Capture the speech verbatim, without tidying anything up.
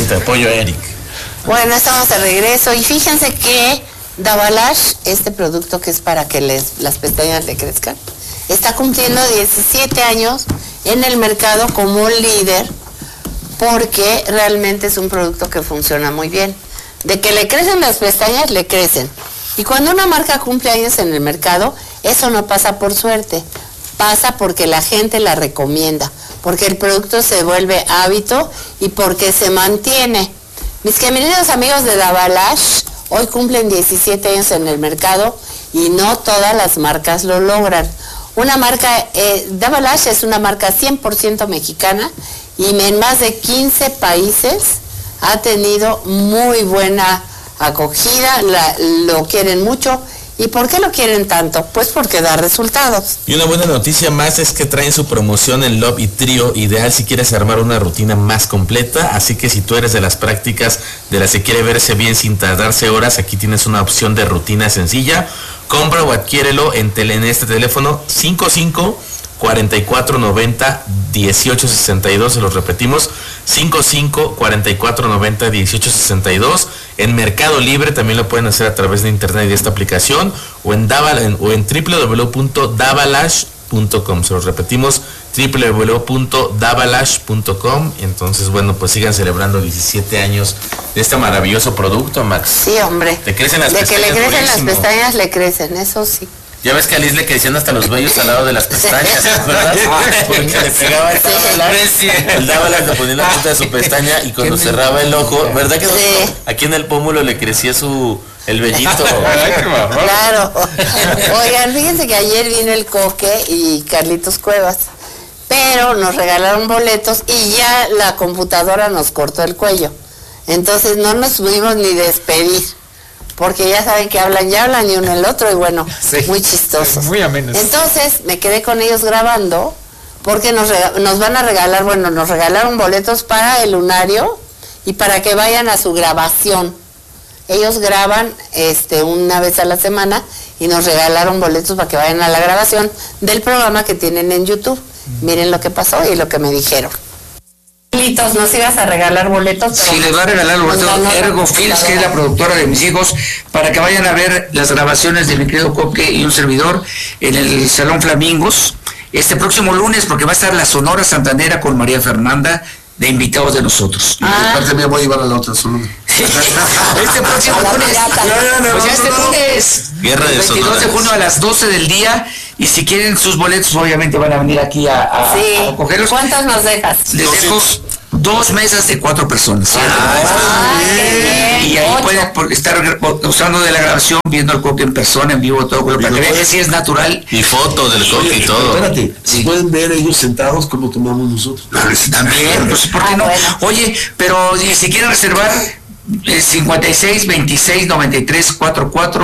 te apoyo, Eric. Bueno, estamos de regreso y fíjense que Dabalash, este producto que es para que les, las pestañas le crezcan, está cumpliendo diecisiete años en el mercado como un líder porque realmente es un producto que funciona muy bien. De que le crecen las pestañas, le crecen. Y cuando una marca cumple años en el mercado, eso no pasa por suerte, pasa porque la gente la recomienda, porque el producto se vuelve hábito y porque se mantiene. Mis queridos amigos de Dabalash, hoy cumplen diecisiete años en el mercado y no todas las marcas lo logran. Una marca, eh, Dabalash es una marca cien por ciento mexicana y en más de quince países ha tenido muy buena acogida, la, lo quieren mucho. ¿Y por qué lo quieren tanto? Pues porque da resultados. Y una buena noticia más es que traen su promoción en Love y Trio, ideal si quieres armar una rutina más completa, así que si tú eres de las prácticas de las que quiere verse bien sin tardarse horas, aquí tienes una opción de rutina sencilla. Compra o adquiérelo en, tele, en este teléfono cinco cinco, cuarenta y cuatro noventa, dieciocho sesenta y dos, se los repetimos, cinco cinco, cuarenta y cuatro noventa, dieciocho sesenta y dos. En Mercado Libre también lo pueden hacer a través de internet y de esta aplicación, o en, Daval, en, o en doble u doble u doble u punto dabalash punto com, se los repetimos, doble u doble u doble u punto dabalash punto com. Entonces, bueno, pues sigan celebrando diecisiete años de este maravilloso producto, Max. Sí, hombre. Te crecen las de pestañas. De que le crecen buenísimo. Las pestañas, le crecen, eso sí. Ya ves que a Liz le crecían hasta los vellos al lado de las pestañas, ¿verdad? Porque le pegaba el Dabalash, el Dabalash le ponía la punta de su pestaña y cuando cerraba el ojo, ¿verdad que no? Sí. Aquí en el pómulo le crecía su el vellito? Claro. Oigan, fíjense que ayer vino el Coque y Carlitos Cuevas, pero nos regalaron boletos y ya la computadora nos cortó el cuello. Entonces no nos pudimos ni despedir. Porque ya saben que hablan, ya hablan y uno el otro, y bueno, sí, muy chistosos. Muy amenos. Entonces me quedé con ellos grabando, porque nos, nos van a regalar, bueno, nos regalaron boletos para el lunario y para que vayan a su grabación. Ellos graban este una vez a la semana y nos regalaron boletos para que vayan a la grabación del programa que tienen en YouTube. Miren lo que pasó y lo que me dijeron. Nos ibas a regalar boletos. Sí, les va a regalar boletos no, no, Ergo no, Films, que es la productora de mis hijos, para que vayan a ver las grabaciones de mi querido Coque y un servidor en el Salón Flamingos este próximo lunes, porque va a estar la Sonora Santanera con María Fernanda de invitados de nosotros. Ah. Aparte me voy a llevar a la otra Sonora. Este próximo lunes, no, no, no, pues ya este lunes, Guerra de veintidós Sonoras. de junio a las doce del día, y si quieren sus boletos obviamente van a venir aquí a, a, sí. a cogerlos. ¿Cuántos nos dejas? Les dejo dos mesas de cuatro personas. Ah, bien. Y ahí pueden estar usando de la grabación, viendo el Coque en persona, en vivo, todo, para que vean que sí es natural. Y fotos del Coque y todo. Espérate, sí. Pueden ver ellos sentados como tomamos nosotros. También, pues, ¿por qué ah, no? Bueno. Oye, pero si quieren reservar, eh, cincuenta y seis, veintiséis, noventa y tres, cuarenta y cuatro